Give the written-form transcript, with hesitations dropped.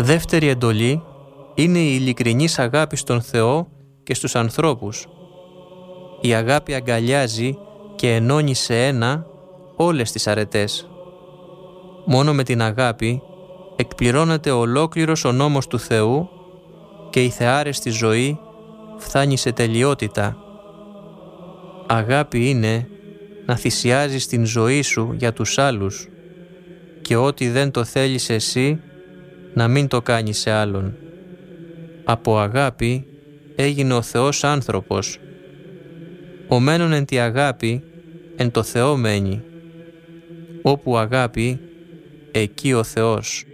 Δεύτερη εντολή είναι η ειλικρινής αγάπη στον Θεό και στους ανθρώπους. Η αγάπη αγκαλιάζει και ενώνει σε ένα όλες τις αρετές. Μόνο με την αγάπη εκπληρώνεται ολόκληρος ο νόμος του Θεού και η θεάρεστη ζωή φτάνει σε τελειότητα. Αγάπη είναι να θυσιάζεις την ζωή σου για τους άλλους και ό,τι δεν το θέλεις εσύ να μην το κάνεις σε άλλον. Από αγάπη έγινε ο Θεός άνθρωπος. Ο μένων εν τη αγάπη εν το Θεό μένει. Όπου αγάπη, εκεί ο Θεός.